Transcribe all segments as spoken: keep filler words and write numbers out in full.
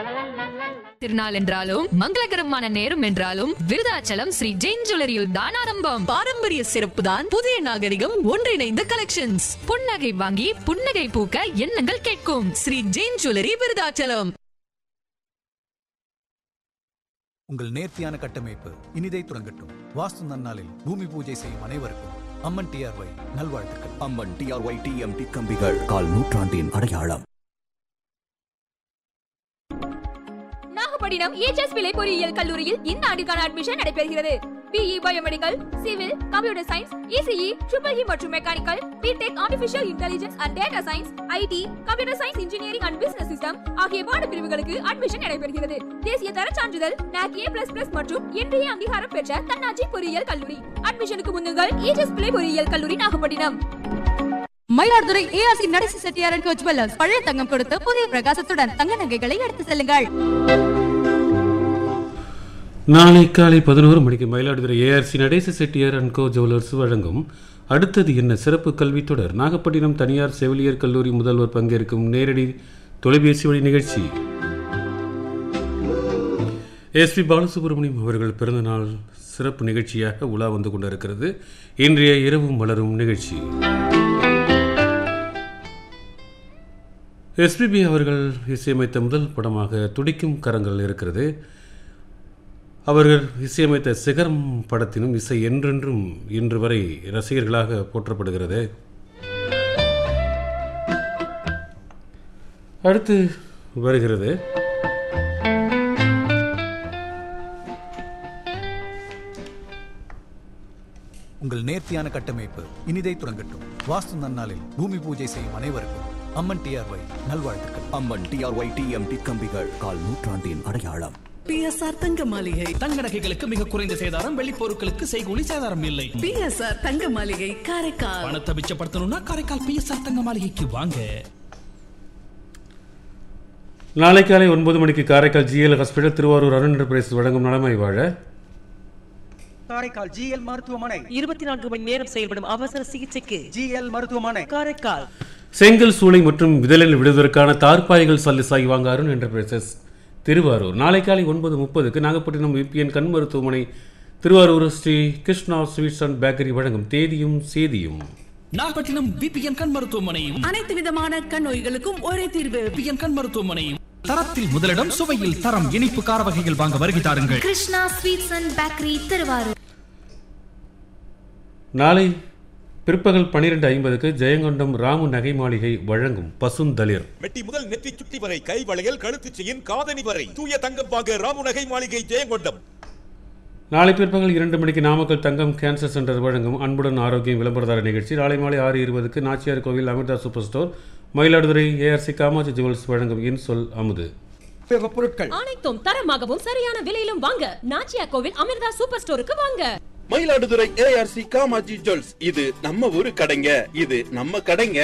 திருநாள் என்றாலும் மங்களகரமான நேரம் என்றாலும் விருதாச்சலம் ஸ்ரீ ஜெயின் ஜுவல்லரியில் தான் ஆரம்பம். பாரம்பரிய சிறப்பு தான் புதிய நாகரிகம் ஒன்றிணைந்த கலெக்ஷன்ஸ். புன்னகை வாங்கி புன்னகை பூக்க எண்ணங்கள் கேட்கும். ஸ்ரீ ஜெயின் ஜுவல்லரி விருதாச்சலம். உங்கள் நேர்த்தியான கட்டமைப்பு இனிதை துறங்கட்டும். வாஸ்து நன்னாளில் பூமி பூஜை செய்யும் அனைவருக்கும் அம்மன் டிஆர்ஒய் நல்வாழ்த்துக்கள். அம்மன் டிஆர்ஒய் டிஎம்டி கம்பிகள் கால் நூற்றாண்டின் அடையாளம். நாகப்பட்டினம் ஏச்எஸ் பிள்ளை பொறியியல் கல்லூரியில் இந்த ஆண்டுக்கான அட்மிஷன் நடைபெறுகிறது. BE biomedical, civil, computer science, ECE, triple E மற்றும் mechanical, BTech, artificial intelligence and data science, ID, computer science, engineering and business system ஆகிய பாடப்பிரிவுகளுக்கு அட்மிஷன் நடைபெறுகிறது. தேசிய தர சான்றிதழ் நாக் ஏ பிளஸ் பிளஸ் மற்றும் இன்றைய அங்கீகாரம் பெற்ற தன்னாட்சி பொறியியல் கல்லூரி. அட்மிஷனுக்கு முன்னுங்கள் ஏச்எஸ் பிள்ளை பொறியியல் கல்லூரி Nagapattinam. Mayiladuthurai ARC நடேசி Chettiar and go jewellers பழைய தங்கம் கொடுத்து புதிய பிரகாசத்துடன் தங்க நகைகளை எடுத்து செல்லுங்கள். நாளை காலை பதினோரு மணிக்கு Mayiladuthurai ARC Natesa Chettiar and go jewellers வழங்கும் அடுத்தது என்ன சிறப்பு கல்வி தொடர். நாகப்பட்டினம் தனியார் செவிலியர் கல்லூரி முதல்வர் பங்கேற்கும் நேரடி தொலைபேசி வழி நிகழ்ச்சி. எஸ் பி பாலசுப்ரமணியம் அவர்கள் பிறந்தநாள் சிறப்பு நிகழ்ச்சியாக உலா வந்து கொண்டிருக்கிறது. இன்றைய இரவும் மலரும் நிகழ்ச்சி. எஸ்பிபி அவர்கள் இசையமைத்த முதல் படமாக துடிக்கும் கரங்கள் இருக்கிறது. அவர்கள் இசையமைத்த சிகரம் படத்தினும் இசை என்றென்றும் இன்று வரை ரசிகர்களாக போற்றப்படுகிறது. அடுத்து வருகிறது உங்கள் நேர்த்தியான கட்டமைப்பு இனிதை துறங்கட்டும். வாஸ்து நன்னாளில் பூமி பூஜை செய்யும் அனைவருக்கும் அம்மன் டிஆர்ஒய் நல்வாழ்த்துக்கள். அம்மன் டிஆர்ஒய் டிஎம்டி கம்பிகள் கால் நூற்றாண்டின் அடையாளம். பிஎஸ்ஆர் தங்க மாளிகை. தங்க நகைகளுக்கு மிக குறைந்த சேதாரம், வெள்ளி பொருட்களுக்கு செய்கூலி சேதாரம் இல்லை. பிஎஸ்ஆர் தங்க மாளிகை காரைக்கால். பணத்தை மிச்சப்படுத்தணும்னா காரைக்கால் பிஎஸ்ஆர் தங்க மாளிகைக்கு வாங்க. நாளை காலை ஒன்பது மணிக்கு Karaikal GL hospital Thiruvarur Arun enterprise வழங்கும் நலமாய் வாழ. காரைக்கால் ஜிஎல் மருத்துவமனை இருபத்தி நான்கு மணி நேரம் செயல்படும் அவசர சிகிச்சைக்கு ஜிஎல் மருத்துவமனை காரைக்கால். செங்கல் சூளை மற்றும் விதலில் விடுவதற்கான தார்பாய்கள் சல்லிசாய் வாங்க அருண் என்டர்பிரைசஸ் திருவாரூர். நாளை காலை ஒன்பது முப்பதுக்கு நாகப்பட்டினம் விபிஎன் கண் மருத்துவமனை Thiruvarur Sri Krishna sweets and bakery வழங்கும் தேதியும் சேதியும். நாகப்பட்டினம் விபிஎன் கண் மருத்துவமனையும் அனைத்து விதமான கண் நோய்களுக்கும் ஒரே தீர்வு. விபிஎன் கண் மருத்துவமனையும் தரத்தில் முதலிடம், சுவையில் தரம். இனிப்பு கார வகைகள் வாங்க வருகை தாருங்கள். Krishna sweets and bakery Thiruvarur. நாளை பிற்பகல் பனிரெண்டு ஐம்பதுக்கு ஜெயங்கொண்டம் ராமு நகை மாளிகை வழங்கும் பசுந்தளிர். மெட்டி முதல் நெற்றி சுட்டி வரை கை வளையல், கழுத்து செயின், காதணி வரை தூய தங்கம் வாங்க ராமு நகை மாளிகை ஜெயங்கொண்டம். நாளை பிற்பகல் இரண்டு மணிக்கு நாமக்கல் தங்கம் கேன்சர் சென்டர் வழங்கும் அன்புடன் ஆரோக்கியம் விளம்பரதார நிகழ்ச்சி. நாளை மாலை ஆறு இருபதுக்கு நாச்சியார் கோவில் Amrita super store Mayiladuthurai ARC Kamakshi jewels வழங்கும் இன் சொல் அமுது. பொருட்கள் அனைத்தும் தரமாகவும் சரியான விலையிலும் வாங்க நாச்சியார் கோவில் அமிர்தா சூப்பர் ஸ்டோருக்கு வாங்க. Mayiladuthurai ARC Kamakshi jewels. இது நம்ம ஊரு கடைங்க, இது நம்ம கடைங்க.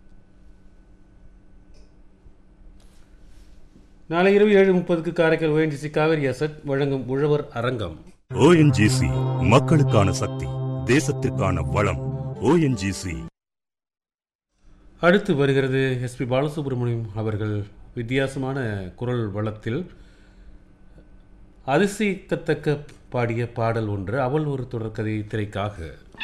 நாளை இரவு ஏழு முப்பதுக்கு காரைக்கால் ஓஎன்ஜிசி காவேரி அசட் வழங்கும் உழவர் அரங்கம். ஓஎன்ஜிசி மக்களுக்கான சக்தி, தேசத்திற்கான வளம். ஓஎன்ஜிசி. அடுத்து வருகிறது எஸ்பி பாலசுப்ரமணியம் அவர்கள் வித்தியாசமான குரல் வளத்தில் அதிசயிக்கத்தக்க பாடிய பாடல் ஒன்று. அவள் ஒரு தொடர்கதை திரைக்காக.